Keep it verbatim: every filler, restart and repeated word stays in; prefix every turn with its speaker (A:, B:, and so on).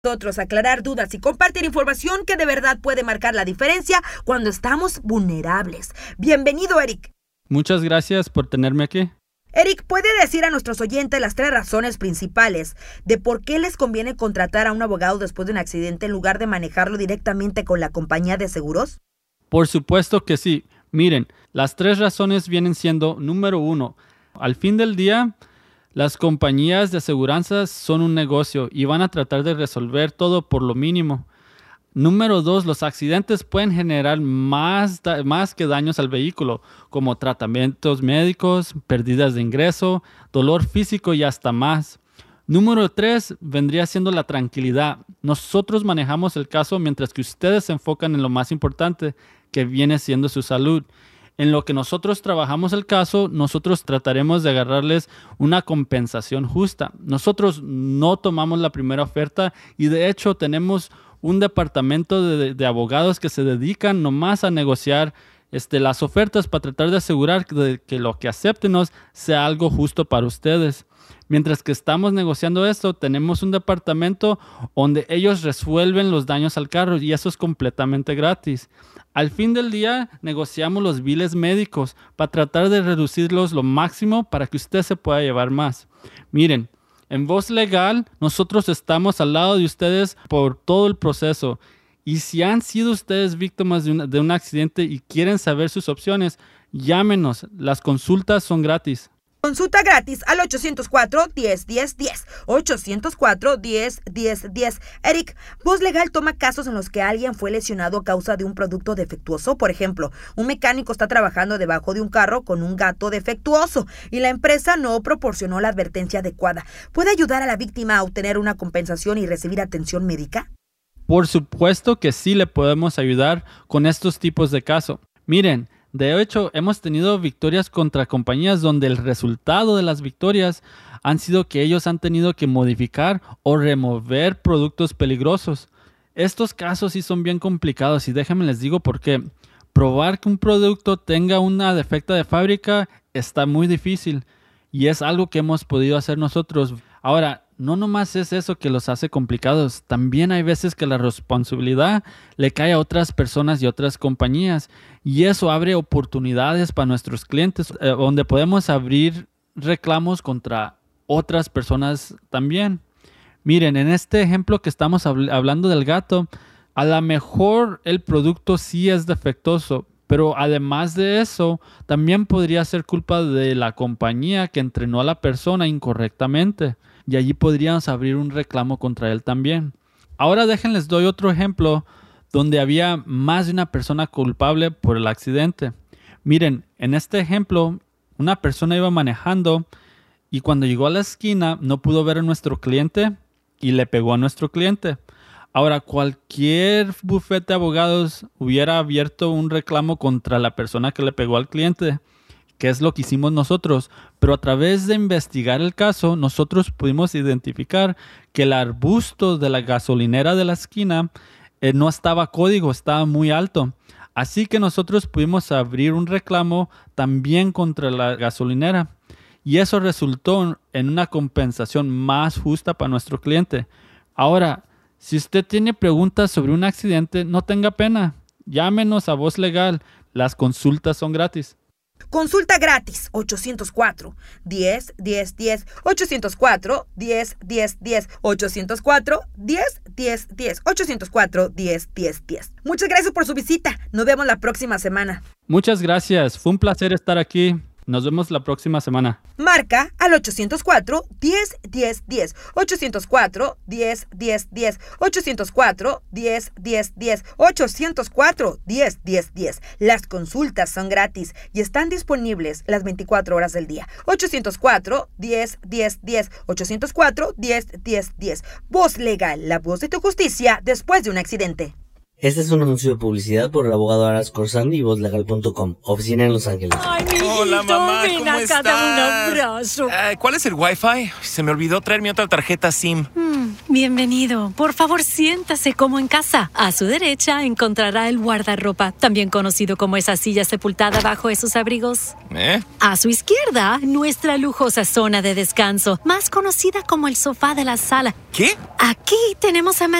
A: Nosotros aclarar dudas y compartir información que de verdad puede marcar la diferencia cuando estamos vulnerables. Bienvenido, Eric.
B: Muchas gracias por tenerme aquí.
A: Eric, ¿puede decir a nuestros oyentes las tres razones principales de por qué les conviene contratar a un abogado después de un accidente en lugar de manejarlo directamente con la compañía de seguros?
B: Por supuesto que sí. Miren, las tres razones vienen siendo, número uno, al fin del día, las compañías de aseguranzas son un negocio y van a tratar de resolver todo por lo mínimo. Número dos, los accidentes pueden generar más, da- más que daños al vehículo, como tratamientos médicos, pérdidas de ingreso, dolor físico y hasta más. Número tres, vendría siendo la tranquilidad. Nosotros manejamos el caso mientras que ustedes se enfocan en lo más importante, que viene siendo su salud. En lo que nosotros trabajamos el caso, nosotros trataremos de agarrarles una compensación justa. Nosotros no tomamos la primera oferta y de hecho tenemos un departamento de, de abogados que se dedican nomás a negociar este, las ofertas para tratar de asegurar que, que lo que acéptenos sea algo justo para ustedes. Mientras que estamos negociando esto, tenemos un departamento donde ellos resuelven los daños al carro y eso es completamente gratis. Al fin del día, negociamos los biles médicos para tratar de reducirlos lo máximo para que usted se pueda llevar más. Miren, en Voz Legal, nosotros estamos al lado de ustedes por todo el proceso. Y si han sido ustedes víctimas de un, de un accidente y quieren saber sus opciones, llámenos. Las consultas son gratis.
A: Consulta gratis al ochocientos cuatro, diez, diez, diez. ochocientos cuatro, diez, diez, diez. Eric, Voz Legal toma casos en los que alguien fue lesionado a causa de un producto defectuoso. Por ejemplo, un mecánico está trabajando debajo de un carro con un gato defectuoso y la empresa no proporcionó la advertencia adecuada. ¿Puede ayudar a la víctima a obtener una compensación y recibir atención médica?
B: Por supuesto que sí le podemos ayudar con estos tipos de casos. Miren, de hecho, hemos tenido victorias contra compañías donde el resultado de las victorias han sido que ellos han tenido que modificar o remover productos peligrosos. Estos casos sí son bien complicados y déjenme les digo por qué. Probar que un producto tenga una defecta de fábrica está muy difícil y es algo que hemos podido hacer nosotros. Ahora, no nomás es eso que los hace complicados, también hay veces que la responsabilidad le cae a otras personas y otras compañías y eso abre oportunidades para nuestros clientes eh, donde podemos abrir reclamos contra otras personas también. Miren, en este ejemplo que estamos habl- hablando del gato, a lo mejor el producto sí es defectuoso, pero además de eso, también podría ser culpa de la compañía que entrenó a la persona incorrectamente. Y allí podríamos abrir un reclamo contra él también. Ahora déjenles doy otro ejemplo donde había más de una persona culpable por el accidente. Miren, en este ejemplo, una persona iba manejando y cuando llegó a la esquina no pudo ver a nuestro cliente y le pegó a nuestro cliente. Ahora, cualquier bufete de abogados hubiera abierto un reclamo contra la persona que le pegó al cliente, que es lo que hicimos nosotros, pero a través de investigar el caso, nosotros pudimos identificar que el arbusto de la gasolinera de la esquina eh, no estaba código, estaba muy alto. Así que nosotros pudimos abrir un reclamo también contra la gasolinera y eso resultó en una compensación más justa para nuestro cliente. Ahora, si usted tiene preguntas sobre un accidente, no tenga pena, llámenos a Voz Legal, las consultas son gratis.
A: Consulta gratis, ochocientos cuatro, diez, diez, diez, ochocientos cuatro, diez, diez, diez, ochocientos cuatro, diez, diez, diez, ochocientos cuatro, diez, diez, diez. Muchas gracias por su visita. Nos vemos la próxima semana.
B: Muchas gracias. Fue un placer estar aquí. Nos vemos la próxima semana.
A: Marca al ochocientos cuatro, diez, diez, diez, ochocientos cuatro, diez, diez, diez, ochocientos cuatro, diez, diez, diez, ochocientos cuatro, diez, diez, diez. Las consultas son gratis y están disponibles las veinticuatro horas del día. ochocientos cuatro, diez, diez, diez, ochocientos cuatro, diez, diez, diez. Voz Legal, la voz de tu justicia después de un accidente.
C: Este es un anuncio de publicidad por el abogado Aras Corsandi y voz legal punto com, oficina en Los Ángeles.
D: Ay, mi hijito,
E: Hola, mamá,
D: ven
E: ¿cómo
D: acá,
E: estás?
D: dame un abrazo.
E: Eh, ¿Cuál es el Wi-Fi? Se me olvidó traer mi otra tarjeta SIM.
D: Mm, Bienvenido. Por favor, siéntase como en casa. A su derecha encontrará el guardarropa, también conocido como esa silla sepultada bajo esos abrigos.
E: ¿Eh?
D: A su izquierda, nuestra lujosa zona de descanso, más conocida como el sofá de la sala.
E: ¿Qué?
D: Aquí tenemos a